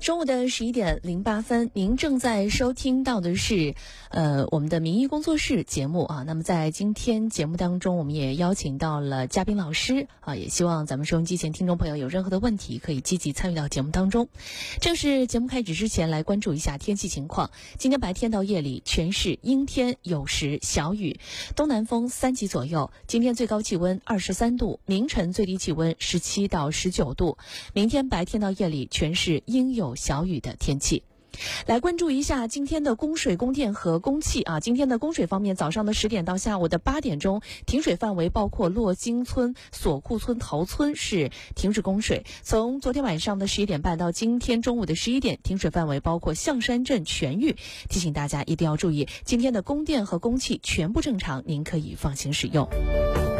中午的11:08，您正在收听到的是我们的民意工作室节目啊。那么在今天节目当中，我们也邀请到了嘉宾老师啊，也希望咱们收音机前听众朋友有任何的问题可以积极参与到节目当中。正式节目开始之前，来关注一下天气情况。今天白天到夜里全是阴天，有时小雨，东南风3级左右。今天最高气温23度，凌晨最低气温17到19度。明天白天到夜里全是阴有小雨的天气。来关注一下今天的供水、供电和供气啊。今天的供水方面，早上的10点到下午的8点钟，停水范围包括洛京村、索库村、陶村是停止供水。从昨天晚上的11点半到今天中午的11点，停水范围包括象山镇全域。提醒大家一定要注意，今天的供电和供气全部正常，您可以放心使用。